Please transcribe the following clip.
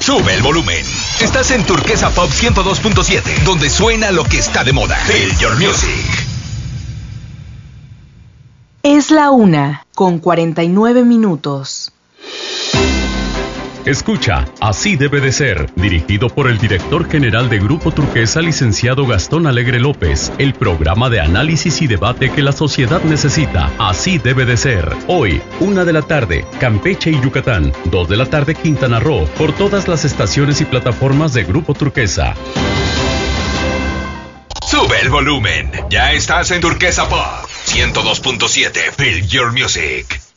Sube el volumen. Estás en Turquesa Pop 102.7, donde suena lo que está de moda. Feel your music. Es la 1:49. Escucha, Así debe de ser, dirigido por el director general de Grupo Turquesa, licenciado Gastón Alegre López, el programa de análisis y debate que la sociedad necesita. Así debe de ser. Hoy, 1 de la tarde, Campeche y Yucatán, 2 de la tarde, Quintana Roo, por todas las estaciones y plataformas de Grupo Turquesa. Sube el volumen. Ya estás en Turquesa Pop 102.7. Feel your music.